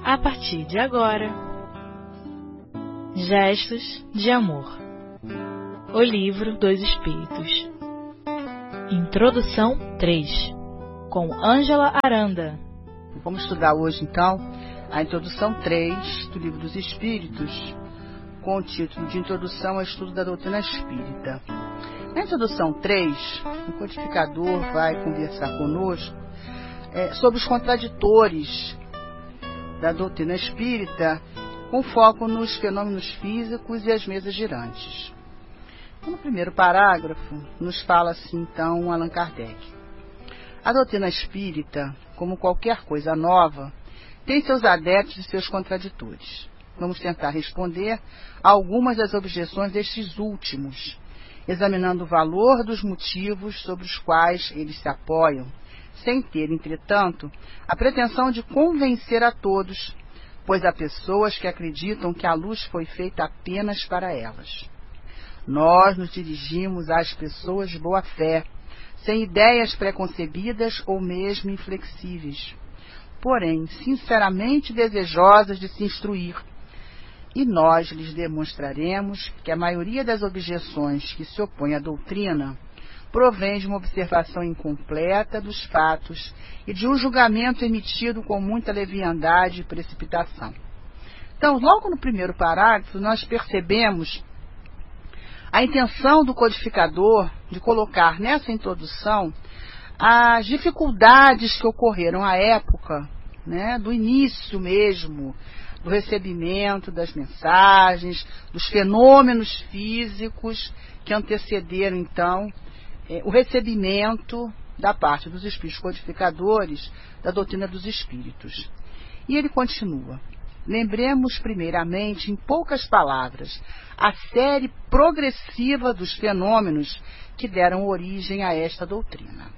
a partir de agora. Gestos de Amor. O Livro dos Espíritos. Introdução 3, com Ângela Aranda. Vamos estudar hoje, então, a introdução 3 do Livro dos Espíritos, com o título de Introdução ao Estudo da Doutrina Espírita. Na introdução 3, o codificador vai conversar conosco sobre os contraditores da doutrina espírita, com foco nos fenômenos físicos e as mesas girantes. No primeiro parágrafo, nos fala assim, então, Allan Kardec. A doutrina espírita, como qualquer coisa nova, tem seus adeptos e seus contraditores. Vamos tentar responder a algumas das objeções destes últimos, examinando o valor dos motivos sobre os quais eles se apoiam, sem ter, entretanto, a pretensão de convencer a todos, pois há pessoas que acreditam que a luz foi feita apenas para elas. Nós nos dirigimos às pessoas de boa fé, sem ideias preconcebidas ou mesmo inflexíveis, porém sinceramente desejosas de se instruir, e nós lhes demonstraremos que a maioria das objeções que se opõem à doutrina provém de uma observação incompleta dos fatos e de um julgamento emitido com muita leviandade e precipitação. Então, logo no primeiro parágrafo, nós percebemos a intenção do codificador de colocar nessa introdução as dificuldades que ocorreram à época, do início mesmo, do recebimento das mensagens, dos fenômenos físicos que antecederam, então, o recebimento da parte dos espíritos codificadores da doutrina dos espíritos. E ele continua. Lembremos primeiramente, em poucas palavras, a série progressiva dos fenômenos que deram origem a esta doutrina.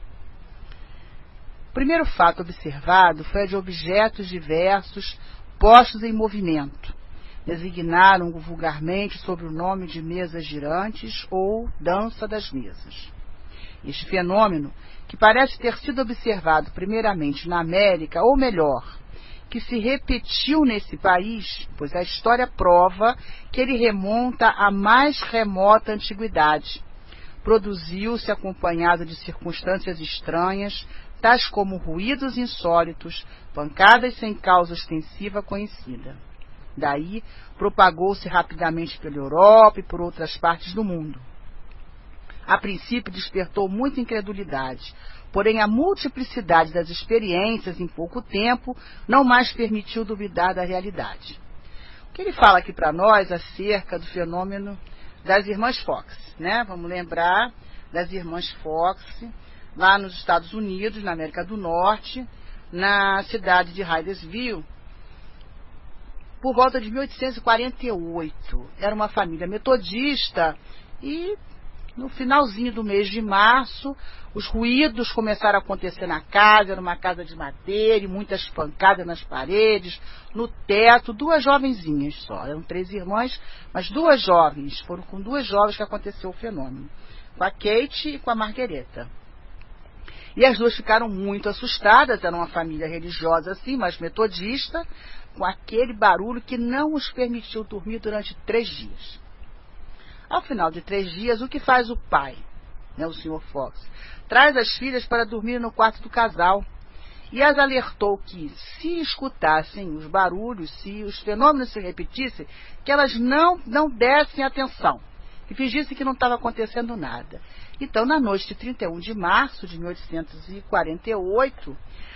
O primeiro fato observado foi a de objetos diversos postos em movimento. Designaram vulgarmente sob o nome de mesas girantes ou dança das mesas. Este fenômeno, que parece ter sido observado primeiramente na América, ou melhor, que se repetiu nesse país, pois a história prova que ele remonta à mais remota antiguidade. Produziu-se acompanhado de circunstâncias estranhas, tais como ruídos insólitos, pancadas sem causa ostensiva conhecida. Daí, propagou-se rapidamente pela Europa e por outras partes do mundo. A princípio despertou muita incredulidade, porém a multiplicidade das experiências em pouco tempo não mais permitiu duvidar da realidade. O que ele fala aqui para nós acerca do fenômeno das irmãs Fox, Vamos lembrar das irmãs Fox, lá nos Estados Unidos, na América do Norte, na cidade de Hydesville, por volta de 1848. Era uma família metodista e no finalzinho do mês de março, os ruídos começaram a acontecer na casa. Era uma casa de madeira e muitas pancadas nas paredes, no teto. Duas jovenzinhas só, eram 3 irmãs, mas 2 jovens. Foram com 2 jovens que aconteceu o fenômeno, com a Kate e com a Margareta. E as 2 ficaram muito assustadas. Era uma família religiosa assim, mas metodista, com aquele barulho que não os permitiu dormir durante 3 dias. Ao final de 3 dias, o que faz o pai, o Sr. Fox? Traz as filhas para dormir no quarto do casal e as alertou que, se escutassem os barulhos, se os fenômenos se repetissem, que elas não dessem atenção e fingissem que não estava acontecendo nada. Então, na noite de 31 de março de 1848,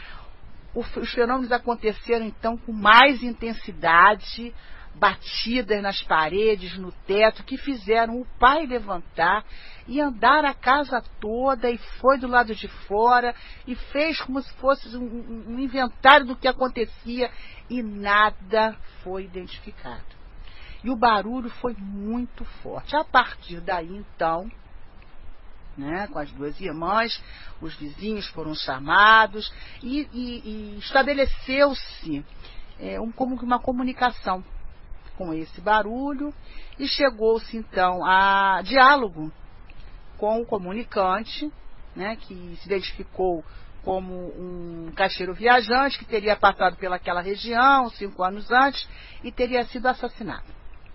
os fenômenos aconteceram, então, com mais intensidade, batidas nas paredes, no teto, que fizeram o pai levantar e andar a casa toda, e foi do lado de fora e fez como se fosse um inventário do que acontecia, e nada foi identificado. E o barulho foi muito forte. A partir daí, então, com as 2 irmãs, os vizinhos foram chamados e estabeleceu-se como uma comunicação com esse barulho, e chegou-se então a diálogo com o comunicante, que se identificou como um caixeiro viajante que teria passado pelaquela região 5 anos antes e teria sido assassinado.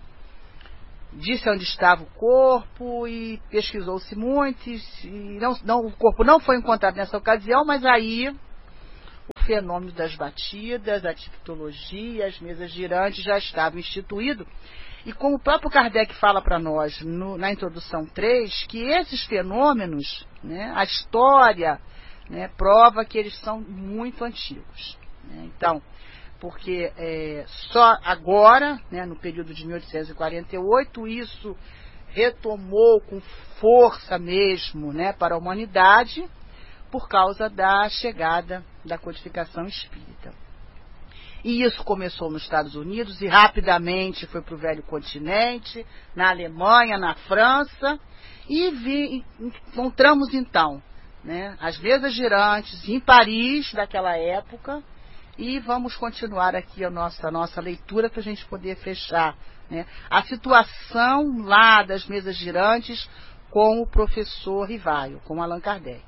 Disse onde estava o corpo e pesquisou-se muito, e o corpo não foi encontrado nessa ocasião, mas aí o fenômeno das batidas, a tipologia, as mesas girantes já estavam instituídos. E como o próprio Kardec fala para nós na introdução 3, que esses fenômenos, né, a história, né, prova que eles são muito antigos. Né? Então, porque só agora, né, no período de 1848, isso retomou com força mesmo, né, para a humanidade, por causa da chegada da codificação espírita. E isso começou nos Estados Unidos e rapidamente foi para o velho continente, na Alemanha, na França, e encontramos então, né, as mesas girantes em Paris daquela época. E vamos continuar aqui a nossa leitura para a gente poder fechar, né, a situação lá das mesas girantes com o professor Rivaio, com Allan Kardec.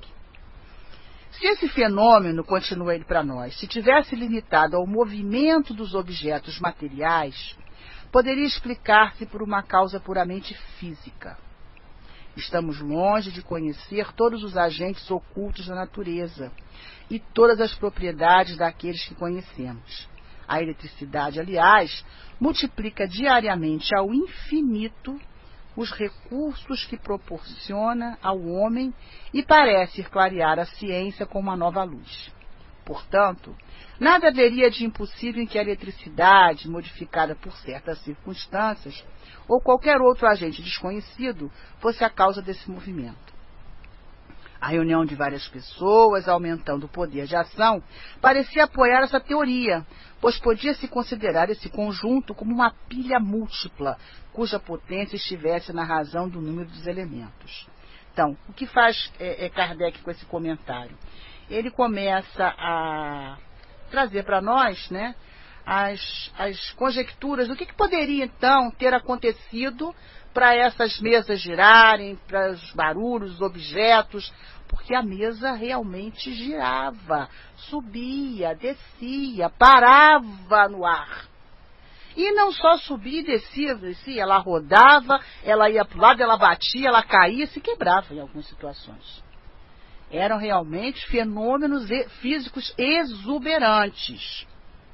Se esse fenômeno, continua ele para nós, se tivesse limitado ao movimento dos objetos materiais, poderia explicar-se por uma causa puramente física. Estamos longe de conhecer todos os agentes ocultos da natureza e todas as propriedades daqueles que conhecemos. A eletricidade, aliás, multiplica diariamente ao infinito os recursos que proporciona ao homem e parece clarear a ciência com uma nova luz. Portanto, nada haveria de impossível em que a eletricidade, modificada por certas circunstâncias, ou qualquer outro agente desconhecido, fosse a causa desse movimento. A reunião de várias pessoas, aumentando o poder de ação, parecia apoiar essa teoria, pois podia-se considerar esse conjunto como uma pilha múltipla, cuja potência estivesse na razão do número dos elementos. Então, o que faz Kardec com esse comentário? Ele começa a trazer para nós, né, as conjecturas do que poderia, então, ter acontecido para essas mesas girarem, para os barulhos, os objetos, porque a mesa realmente girava, subia, descia, parava no ar. E não só subia e descia, ela rodava, ela ia para o lado, ela batia, ela caía, se quebrava em algumas situações. Eram realmente fenômenos físicos exuberantes.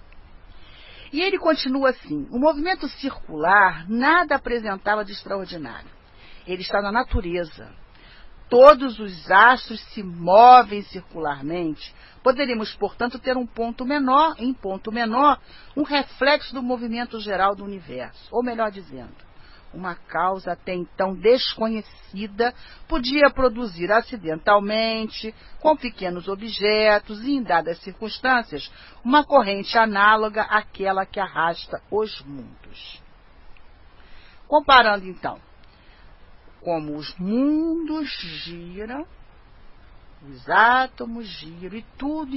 E ele continua assim: o movimento circular nada apresentava de extraordinário. Ele está na natureza. Todos os astros se movem circularmente. Poderíamos, portanto, ter em ponto menor, um reflexo do movimento geral do universo. Ou melhor dizendo, uma causa até então desconhecida podia produzir acidentalmente, com pequenos objetos e em dadas circunstâncias, uma corrente análoga àquela que arrasta os mundos. Comparando então, como os mundos giram, os átomos giram e tudo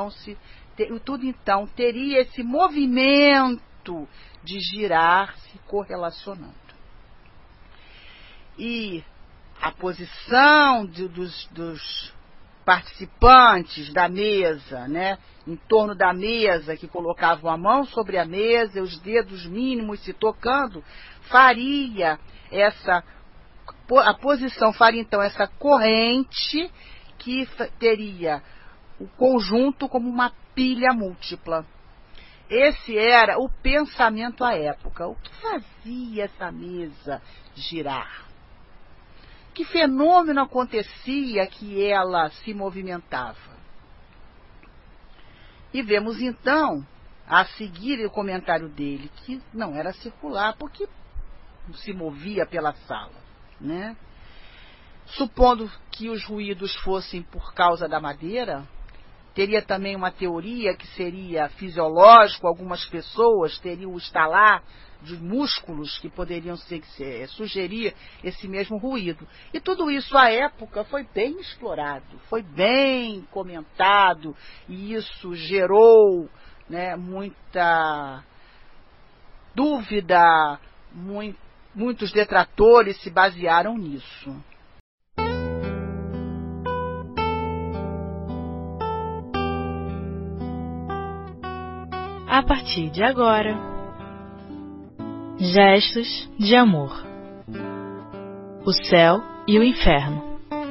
então teria esse movimento de girar se correlacionando. E a posição dos participantes da mesa, né, em torno da mesa, que colocavam a mão sobre a mesa, os dedos mínimos se tocando, a posição faria então essa corrente que teria o conjunto como uma pilha múltipla. Esse era o pensamento à época. O que fazia essa mesa girar? Que fenômeno acontecia que ela se movimentava? E vemos então, a seguir o comentário dele, que não era circular, porque se movia pela sala, né? Supondo que os ruídos fossem por causa da madeira, teria também uma teoria que seria fisiológico, algumas pessoas teriam o estalar de músculos que poderiam sugerir esse mesmo ruído. E tudo isso à época foi bem explorado, foi bem comentado, e isso gerou, né, muita dúvida, muitos detratores se basearam nisso. a partir de agora. Gestos de amor. O céu e o inferno.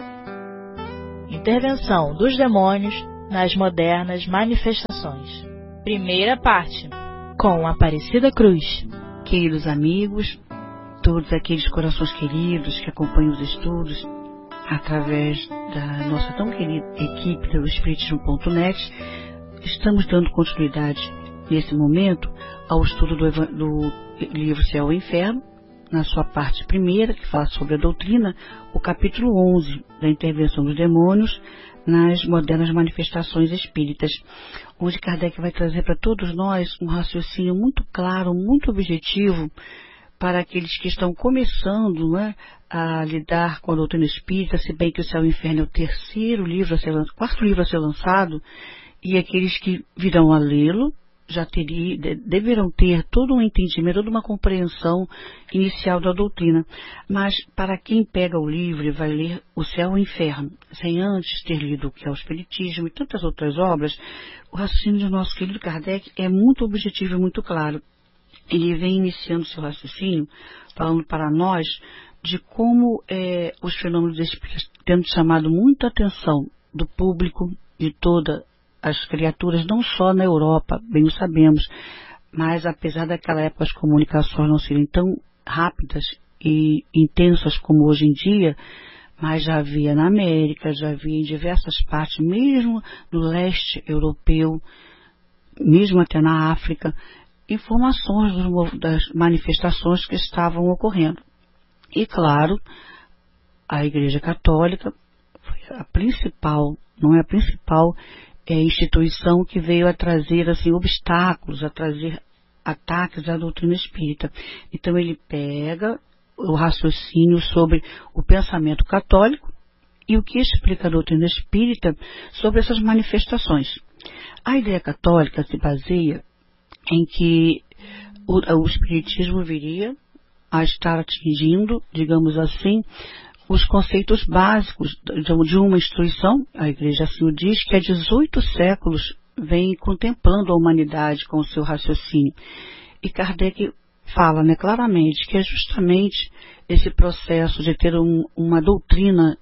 Intervenção dos demônios nas modernas manifestações. Primeira parte, com Aparecida Cruz. Queridos amigos, todos aqueles corações queridos que acompanham os estudos através da nossa tão querida equipe do Espiritismo.net, estamos dando continuidade nesse momento ao estudo do livro Céu e Inferno, na sua parte primeira, que fala sobre a doutrina, o capítulo 11 da intervenção dos demônios nas modernas manifestações espíritas, onde Kardec vai trazer para todos nós um raciocínio muito claro, muito objetivo, para aqueles que estão começando, né, a lidar com a doutrina espírita, se bem que o Céu e o Inferno é o quarto livro a ser lançado, e aqueles que virão a lê-lo já deverão ter todo um entendimento, toda uma compreensão inicial da doutrina. Mas para quem pega o livro e vai ler o Céu e o Inferno, sem antes ter lido o que é o Espiritismo e tantas outras obras, o raciocínio do nosso querido Kardec é muito objetivo e muito claro. Ele vem iniciando seu raciocínio, falando para nós de como os fenômenos espíritas tendo chamado muita atenção do público, de todas as criaturas, não só na Europa, bem o sabemos, mas apesar daquela época as comunicações não serem tão rápidas e intensas como hoje em dia, mas já havia na América, já havia em diversas partes, mesmo no leste europeu, mesmo até na África, informações das manifestações que estavam ocorrendo. E claro, a Igreja Católica foi a principal, não é a principal instituição que veio a trazer assim, obstáculos, a trazer ataques à doutrina espírita. Então ele pega o raciocínio sobre o pensamento católico e o que explica a doutrina espírita sobre essas manifestações. A ideia católica se baseia em que o espiritismo viria a estar atingindo, digamos assim, os conceitos básicos de uma instituição, a Igreja assim o diz, que há 18 séculos vem contemplando a humanidade com o seu raciocínio. E Kardec fala, né, claramente que é justamente esse processo de ter uma doutrina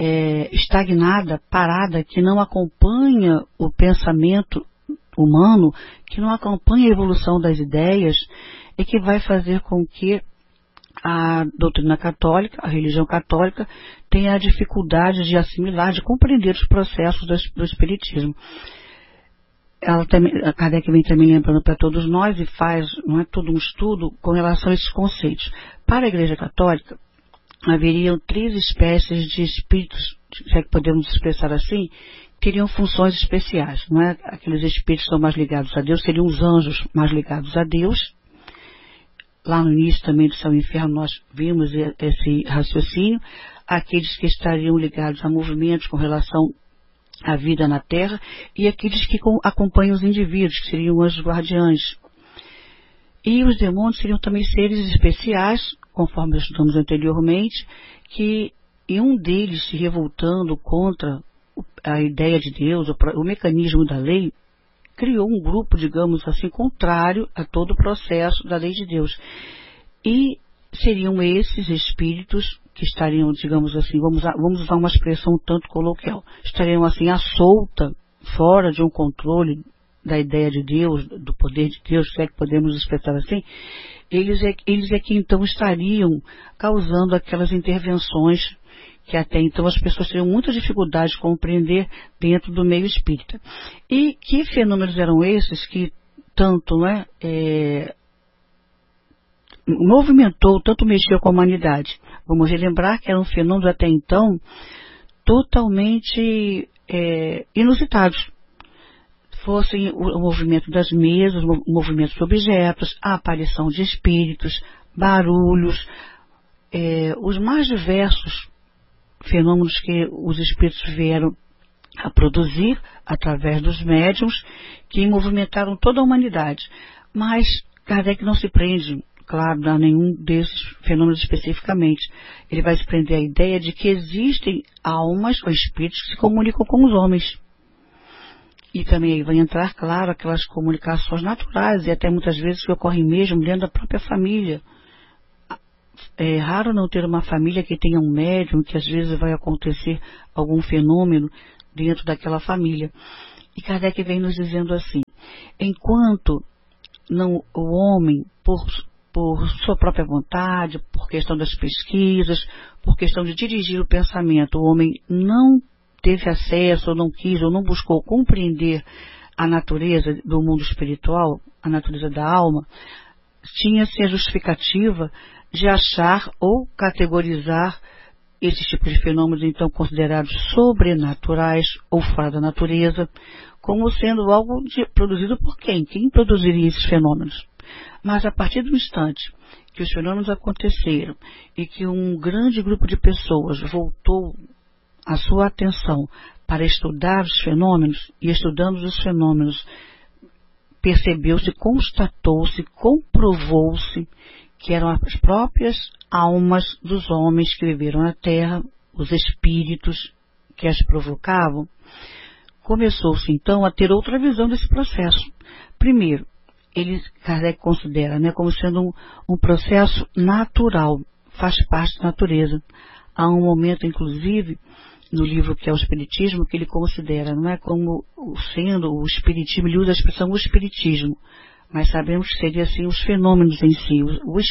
estagnada, parada, que não acompanha o pensamento humano, que não acompanha a evolução das ideias, é que vai fazer com que a doutrina católica, a religião católica, tenha a dificuldade de assimilar, de compreender os processos do espiritismo. A Kardec vem também lembrando para todos nós e faz, não é, todo um estudo com relação a esses conceitos. Para a Igreja Católica, haveriam 3 espécies de espíritos, se é que podemos expressar assim, que teriam funções especiais. Não é? Aqueles espíritos que são mais ligados a Deus, seriam os anjos mais ligados a Deus. Lá no início também do Céu e Inferno nós vimos esse raciocínio. Aqueles que estariam ligados a movimentos com relação à vida na Terra e aqueles que acompanham os indivíduos, que seriam anjos guardiães. E os demônios seriam também seres especiais, conforme estudamos anteriormente, que em um deles se revoltando contra a ideia de Deus, o mecanismo da lei, criou um grupo, digamos assim, contrário a todo o processo da lei de Deus. E seriam esses espíritos que estariam, digamos assim, vamos usar uma expressão um tanto coloquial, estariam assim à solta, fora de um controle da ideia de Deus, do poder de Deus, se é que podemos expressar assim, eles é que então estariam causando aquelas intervenções que até então as pessoas teriam muita dificuldade de compreender dentro do meio espírita. E que fenômenos eram esses que tanto movimentou, tanto mexeu com a humanidade? Vamos relembrar que eram fenômenos até então totalmente inusitados. Fossem o movimento das mesas, o movimento de objetos, a aparição de espíritos, barulhos, os mais diversos fenômenos que os espíritos vieram a produzir através dos médiuns que movimentaram toda a humanidade. Mas Kardec não se prende, claro, a nenhum desses fenômenos especificamente. Ele vai se prender à ideia de que existem almas ou espíritos que se comunicam com os homens. E também aí vai entrar, claro, aquelas comunicações naturais e até muitas vezes que ocorrem mesmo dentro da própria família. É raro não ter uma família que tenha um médium, que às vezes vai acontecer algum fenômeno dentro daquela família. E Kardec vem nos dizendo assim, enquanto não, o homem, por sua própria vontade, por questão das pesquisas, por questão de dirigir o pensamento, o homem não teve acesso, ou não quis, ou não buscou compreender a natureza do mundo espiritual, a natureza da alma, tinha-se a justificativa de achar ou categorizar esses tipos de fenômenos, então considerados sobrenaturais ou fora da natureza, como sendo algo produzido por quem? Quem produziria esses fenômenos? Mas a partir do instante que os fenômenos aconteceram e que um grande grupo de pessoas voltou a sua atenção para estudar os fenômenos, e estudando os fenômenos, percebeu-se, constatou-se, comprovou-se que eram as próprias almas dos homens que viveram na Terra, os espíritos que as provocavam. Começou-se então a ter outra visão desse processo. Primeiro, Kardec considera, como sendo um processo natural, faz parte da natureza. Há um momento, inclusive, no livro que é o Espiritismo, que ele considera, como sendo o Espiritismo, ele usa a expressão o Espiritismo, mas sabemos que seria assim os fenômenos em si.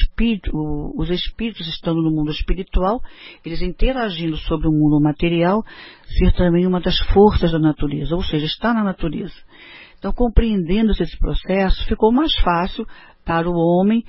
Os espíritos estando no mundo espiritual, eles interagindo sobre o mundo material, ser também uma das forças da natureza, ou seja, está na natureza. Então, compreendendo-se esse processo, ficou mais fácil para o homem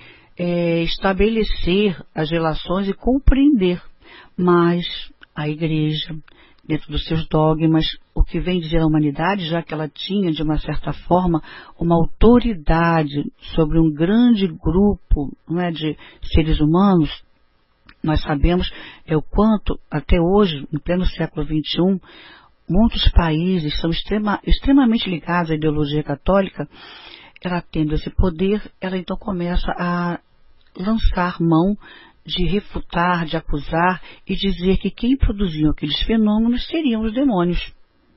estabelecer as relações e compreender. Mas a Igreja, dentro dos seus dogmas, o que vem dizer a humanidade, já que ela tinha, de uma certa forma, uma autoridade sobre um grande grupo de seres humanos, nós sabemos o quanto, até hoje, em pleno século XXI, muitos países são extremamente ligados à ideologia católica. Ela tendo esse poder, ela então começa a lançar mão de refutar, de acusar e dizer que quem produziam aqueles fenômenos seriam os demônios.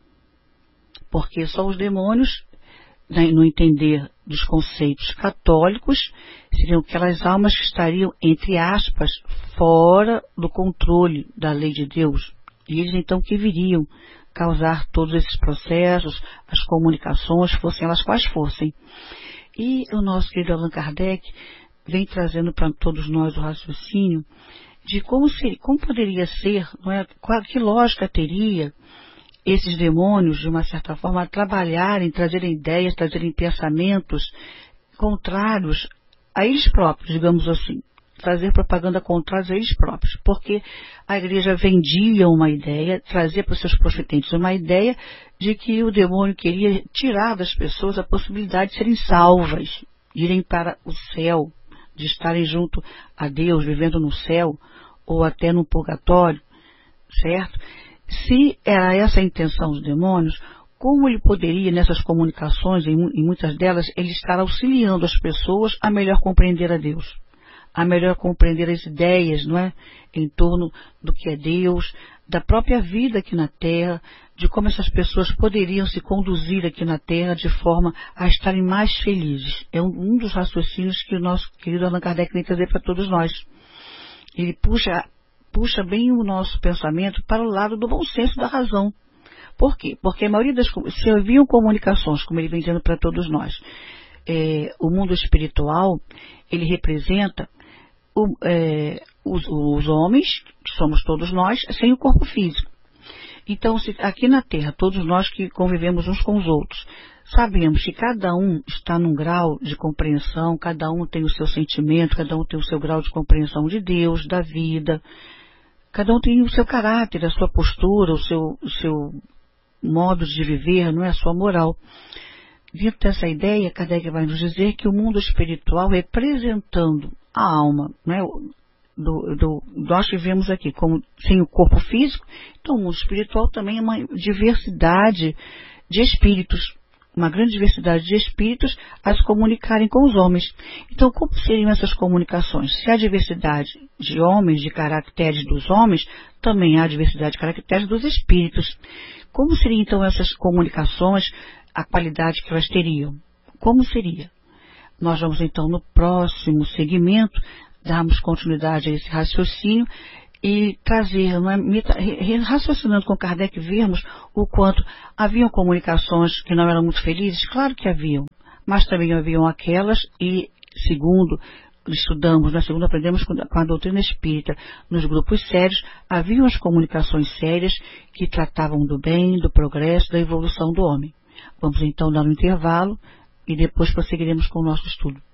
Porque só os demônios, no entender dos conceitos católicos, seriam aquelas almas que estariam, entre aspas, fora do controle da lei de Deus. E eles então que viriam causar todos esses processos, as comunicações, fossem elas quais fossem. E o nosso querido Allan Kardec vem trazendo para todos nós o raciocínio de como poderia ser, que lógica teria esses demônios, de uma certa forma, trabalharem, trazerem ideias, trazerem pensamentos contrários a eles próprios, digamos assim. Trazer propaganda contrária a eles próprios, porque a Igreja vendia uma ideia, trazia para os seus profetentes uma ideia de que o demônio queria tirar das pessoas a possibilidade de serem salvas, de irem para o céu, de estarem junto a Deus, vivendo no céu, ou até no purgatório, certo? Se era essa a intenção dos demônios, como ele poderia, nessas comunicações, em muitas delas, ele estar auxiliando as pessoas a melhor compreender a Deus, a melhor compreender as ideias, em torno do que é Deus, da própria vida aqui na Terra, de como essas pessoas poderiam se conduzir aqui na Terra de forma a estarem mais felizes. É um dos raciocínios que o nosso querido Allan Kardec vem trazer para todos nós. Ele puxa bem o nosso pensamento para o lado do bom senso da razão. Por quê? Porque a maioria se haviam comunicações, como ele vem dizendo para todos nós, o mundo espiritual, ele representa os homens, que somos todos nós, sem o corpo físico. Então, aqui na Terra, todos nós que convivemos uns com os outros, sabemos que cada um está num grau de compreensão, cada um tem o seu sentimento, cada um tem o seu grau de compreensão de Deus, da vida, cada um tem o seu caráter, a sua postura, o seu modo de viver, a sua moral. Dentro dessa ideia, Kardec vai nos dizer que o mundo espiritual, representando a alma, nós vivemos aqui como sem o corpo físico, então o mundo espiritual também é uma diversidade de espíritos, uma grande diversidade de espíritos a se comunicarem com os homens. Então, como seriam essas comunicações? Se há diversidade de homens, de caracteres dos homens, também há diversidade de caracteres dos espíritos. Como seriam então essas comunicações a qualidade que elas teriam. Como seria? Nós vamos então no próximo segmento darmos continuidade a esse raciocínio e trazer, raciocinando com Kardec, vermos o quanto haviam comunicações que não eram muito felizes, claro que haviam, mas também haviam aquelas, e segundo estudamos, segundo aprendemos com a doutrina espírita, nos grupos sérios, haviam as comunicações sérias que tratavam do bem, do progresso, da evolução do homem. Vamos então dar um intervalo e depois prosseguiremos com o nosso estudo.